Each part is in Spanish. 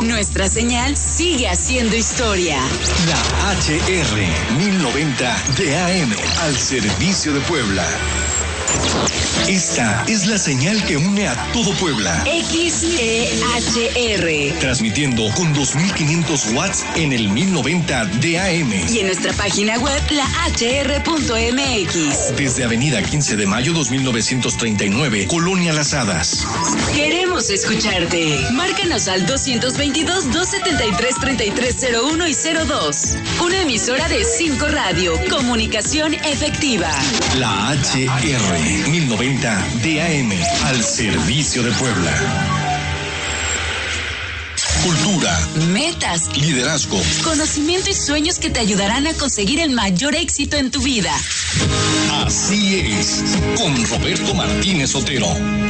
Nuestra señal sigue haciendo historia. La HR 1090 de AM al servicio de Puebla. Esta es la señal que une a todo Puebla. XEHR. Transmitiendo con 2500 watts en el 1090 de AM. Y en nuestra página web, lahr.mx. Desde Avenida 15 de Mayo 2939, Colonia Las Hadas. Queremos escucharte. Márcanos al 222-273-3301 y 02. Una emisora de 5 Radio. Comunicación efectiva. La HR 1090 DAM al servicio de Puebla. Cultura, metas, liderazgo, conocimiento y sueños que te ayudarán a conseguir el mayor éxito en tu vida. Así es, con Roberto Martínez Otero.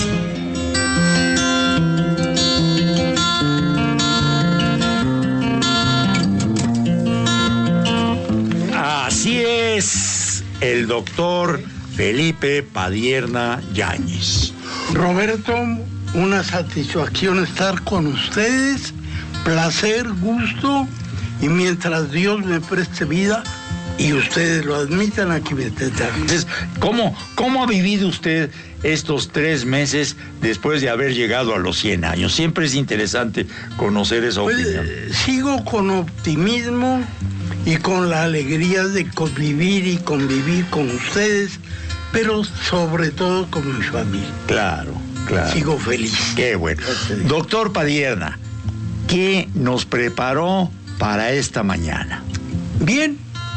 Así es, el doctor Felipe Padierna Yáñez. Roberto, una satisfacción estar con ustedes, placer, gusto, y mientras Dios me preste vida y ustedes lo admitan, aquí me tendrán. Entonces, ¿cómo ha vivido usted estos 3 meses después de haber llegado a los 100 años? Siempre es interesante conocer esa opinión. Sigo con optimismo y con la alegría de convivir con ustedes, pero sobre todo con mi familia. Claro. Sigo feliz. Qué bueno. Doctor Padierna, ¿qué nos preparó para esta mañana? Bien,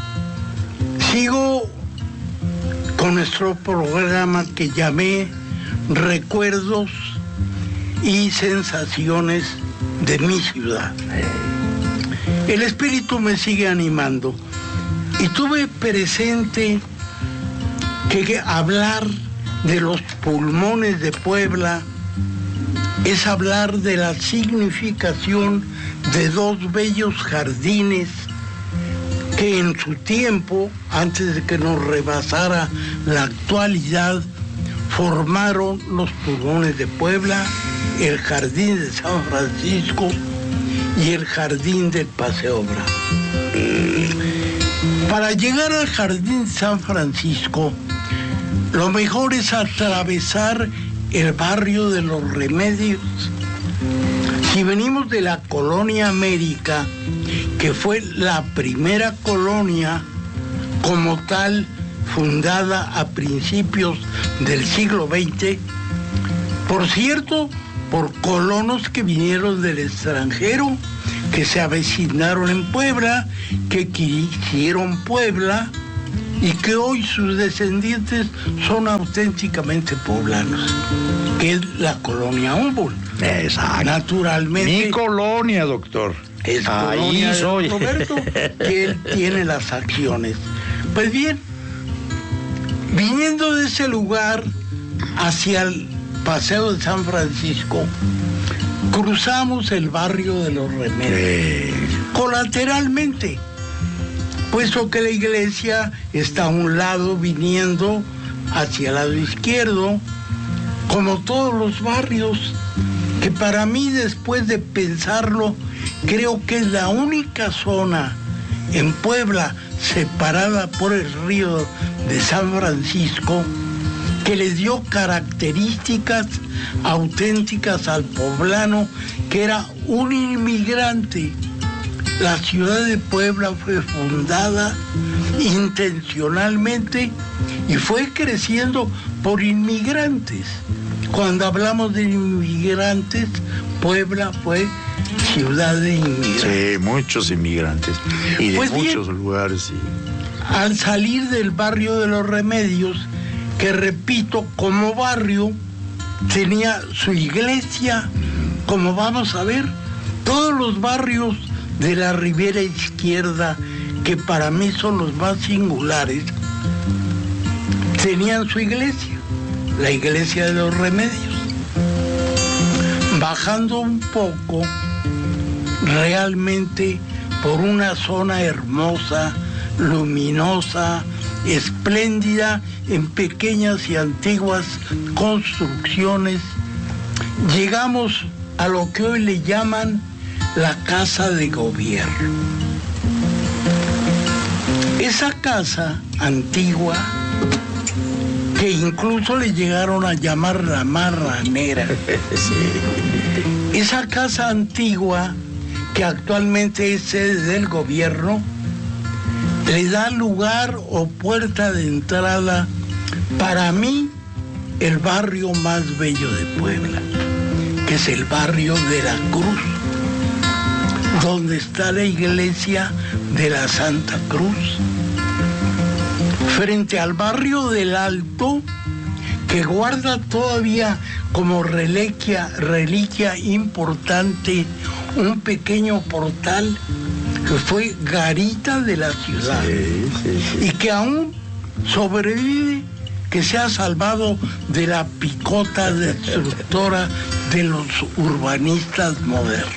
sigo con nuestro programa que llamé Recuerdos y Sensaciones de mi ciudad. El espíritu me sigue animando y tuve presente que hablar de los pulmones de Puebla es hablar de la significación de 2 bellos jardines que en su tiempo, antes de que nos rebasara la actualidad, formaron los pulmones de Puebla, el Jardín de San Francisco y el Jardín del Paseo Bravo. Para llegar al Jardín de San Francisco, lo mejor es atravesar el barrio de Los Remedios. Si venimos de la Colonia América, que fue la primera colonia como tal fundada a principios del siglo XX, por cierto, por colonos que vinieron del extranjero, que se avecinaron en Puebla, que quisieron Puebla, y que hoy sus descendientes son auténticamente poblanos, que es la colonia Humboldt. Exacto. Naturalmente. Mi colonia, doctor. Es ahí colonia soy. de Roberto, que él tiene las acciones. Pues bien, viniendo de ese lugar hacia el Paseo de San Francisco, cruzamos el barrio de Los Remedios, colateralmente, puesto que la iglesia está a un lado viniendo hacia el lado izquierdo, como todos los barrios, que para mí, después de pensarlo, creo que es la única zona en Puebla separada por el río de San Francisco que le dio características auténticas al poblano, que era un inmigrante. La ciudad de Puebla fue fundada intencionalmente y fue creciendo por inmigrantes. Cuando hablamos de inmigrantes, Puebla fue ciudad de inmigrantes. Sí, muchos inmigrantes y de pues muchos bien, lugares. Sí. Al salir del barrio de Los Remedios, que repito, como barrio, tenía su iglesia, como vamos a ver, todos los barrios de la ribera izquierda, que para mí son los más singulares, tenían su iglesia, la iglesia de Los Remedios. Bajando un poco, realmente por una zona hermosa, luminosa, espléndida, en pequeñas y antiguas construcciones, llegamos a lo que hoy le llaman la casa de gobierno. Esa casa antigua, que incluso le llegaron a llamar la marranera. Sí. Esa casa antigua, que actualmente es sede del gobierno, le da lugar o puerta de entrada, para mí, el barrio más bello de Puebla, que es el barrio de la Cruz, donde está la iglesia de la Santa Cruz, frente al barrio del Alto, que guarda todavía como reliquia importante un pequeño portal que fue garita de la ciudad, y que aún sobrevive, que se ha salvado de la picota destructora de los urbanistas modernos.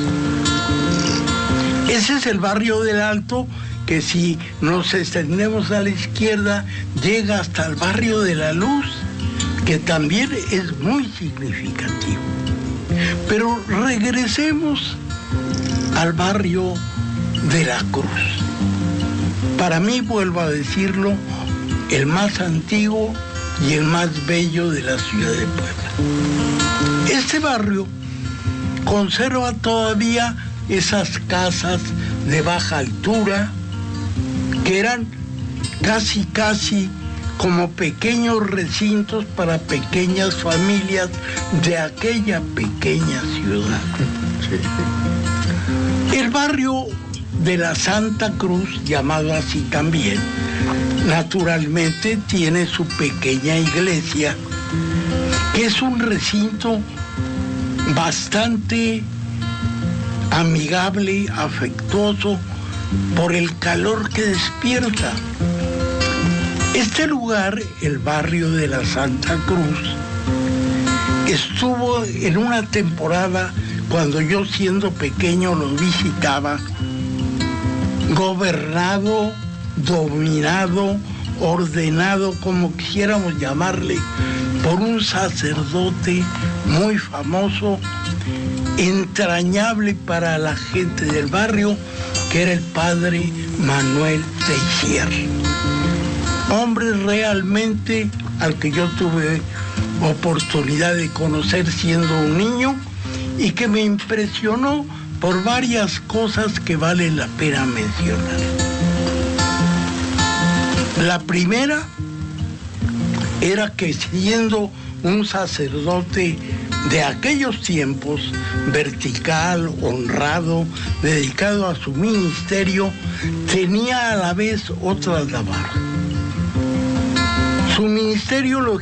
Ese es el barrio del Alto, que si nos extendemos a la izquierda llega hasta el barrio de la Luz, que también es muy significativo. Pero regresemos al barrio de la Cruz. Para mí, vuelvo a decirlo, el más antiguo y el más bello de la ciudad de Puebla. Este barrio conserva todavía esas casas de baja altura, que eran casi como pequeños recintos para pequeñas familias de aquella pequeña ciudad. Sí. El barrio de la Santa Cruz, llamado así también, naturalmente tiene su pequeña iglesia, que es un recinto bastante amigable, afectuoso, por el calor que despierta. Este lugar, el barrio de la Santa Cruz, estuvo en una temporada, cuando yo siendo pequeño lo visitaba, gobernado, dominado, ordenado, como quisiéramos llamarle, por un sacerdote muy famoso, entrañable para la gente del barrio, que era el padre Manuel Teixier. Hombre realmente al que yo tuve oportunidad de conocer siendo un niño y que me impresionó por varias cosas que vale la pena mencionar. La primera era que, siendo un sacerdote de aquellos tiempos, vertical, honrado, dedicado a su ministerio, tenía a la vez otras labores. Su ministerio lo